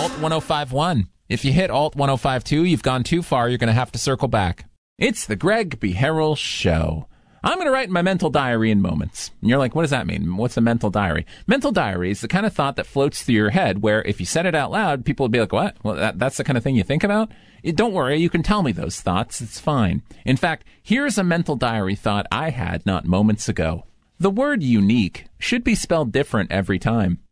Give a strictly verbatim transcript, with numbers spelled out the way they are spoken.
Alt ten fifty-one. If you hit Alt ten fifty-two, you've gone too far. You're going to have to circle back. It's the Greg B. Harrell Show. I'm going to write my mental diary in moments. And you're like, what does that mean? What's a mental diary? Mental diary is the kind of thought that floats through your head where if you said it out loud, people would be like, what? Well, that, that's the kind of thing you think about? It, don't worry, you can tell me those thoughts. It's fine. In fact, here's a mental diary thought I had not moments ago. The word unique should be spelled different every time.